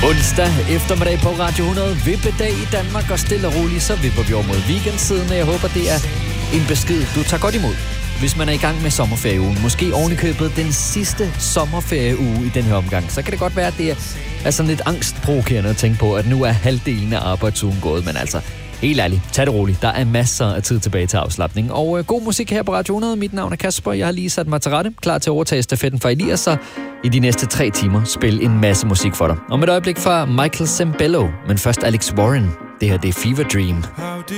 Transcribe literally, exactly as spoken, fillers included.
Onsdag eftermiddag på Radio hundrede. Vippedag i Danmark, og stille og roligt, så vipper vi over mod weekendsiden. Jeg håber, det er en besked, du tager godt imod, hvis man er i gang med sommerferieugen. Måske ovenikøbet den sidste sommerferieuge i den her omgang. Så kan det godt være, at det er, er sådan lidt angstprovokerende at tænke på, at nu er halvdelen af arbejdsugen gået. Men altså, helt ærligt, tag det roligt. Der er masser af tid tilbage til afslapning. Og øh, god musik her på Radio hundrede. Mit navn er Kasper. Jeg har lige sat mig til rette, klar til at overtage stafetten fra Elias, så i de næste tre timer spil en masse musik for dig. Om et øjeblik fra Michael Sembello, men først Alex Warren. Det her, det er Fever Dream.